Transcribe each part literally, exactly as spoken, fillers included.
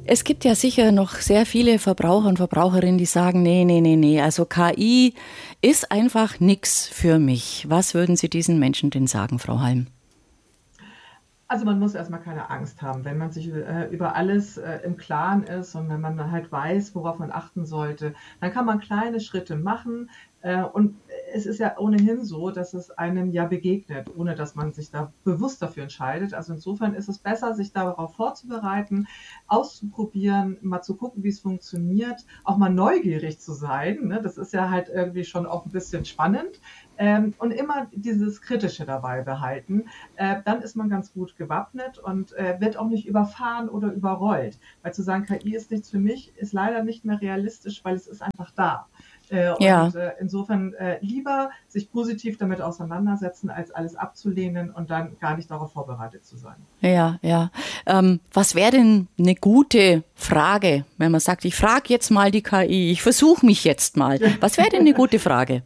Es gibt ja sicher noch sehr viele Verbraucher und Verbraucherinnen, die sagen, nee, nee, nee, nee, also K I ist einfach nichts für mich. Was würden Sie diesen Menschen denn sagen, Frau Halm? Also man muss erstmal keine Angst haben, wenn man sich äh, über alles äh, im Klaren ist und wenn man dann halt weiß, worauf man achten sollte, dann kann man kleine Schritte machen. Äh, und es ist ja ohnehin so, dass es einem ja begegnet, ohne dass man sich da bewusst dafür entscheidet. Also insofern ist es besser, sich darauf vorzubereiten, auszuprobieren, mal zu gucken, wie es funktioniert, auch mal neugierig zu sein. Ne? Das ist ja halt irgendwie schon auch ein bisschen spannend. Ähm, und immer dieses Kritische dabei behalten, äh, dann ist man ganz gut gewappnet und äh, wird auch nicht überfahren oder überrollt. Weil zu sagen, K I ist nichts für mich, ist leider nicht mehr realistisch, weil es ist einfach da. Äh, Ja. und äh, insofern äh, lieber sich positiv damit auseinandersetzen, als alles abzulehnen und dann gar nicht darauf vorbereitet zu sein. Ja, ja. Ähm, was wäre denn eine gute Frage, wenn man sagt, ich frage jetzt mal die K I, ich versuche mich jetzt mal. Was wäre denn eine gute Frage?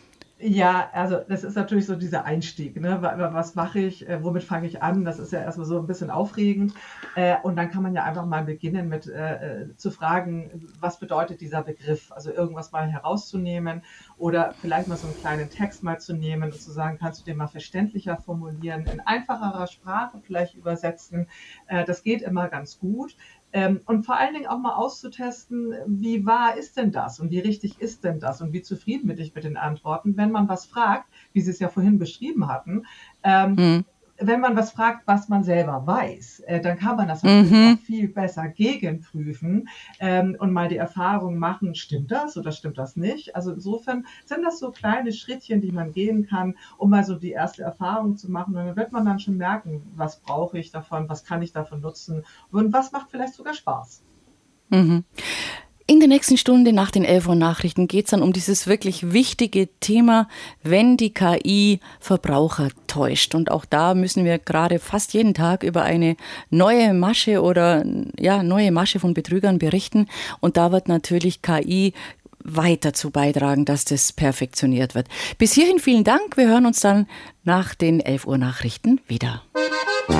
Ja, also das ist natürlich so dieser Einstieg, ne? Was mache ich, äh, womit fange ich an? Das ist ja erstmal so ein bisschen aufregend. Äh, und dann kann man ja einfach mal beginnen mit äh, zu fragen, was bedeutet dieser Begriff? Also irgendwas mal herauszunehmen oder vielleicht mal so einen kleinen Text mal zu nehmen und zu sagen, kannst du den mal verständlicher formulieren, in einfacherer Sprache vielleicht übersetzen. Äh, das geht immer ganz gut. Ähm, und vor allen Dingen auch mal auszutesten, wie wahr ist denn das und wie richtig ist denn das und wie zufrieden bin ich mit den Antworten, wenn man was fragt, wie Sie es ja vorhin beschrieben hatten, ähm, Hm. wenn man was fragt, was man selber weiß, äh, dann kann man das natürlich Mhm. auch viel besser gegenprüfen ähm, und mal die Erfahrung machen, stimmt das oder stimmt das nicht? Also insofern sind das so kleine Schrittchen, die man gehen kann, um mal so die erste Erfahrung zu machen. Und dann wird man dann schon merken, was brauche ich davon, was kann ich davon nutzen und was macht vielleicht sogar Spaß. Mhm. In der nächsten Stunde nach den elf Uhr Nachrichten geht es dann um dieses wirklich wichtige Thema, wenn die K I Verbraucher täuscht. Und auch da müssen wir gerade fast jeden Tag über eine neue Masche oder ja, neue Masche von Betrügern berichten. Und da wird natürlich K I weiter zu beitragen, dass das perfektioniert wird. Bis hierhin vielen Dank. Wir hören uns dann nach den elf Uhr Nachrichten wieder.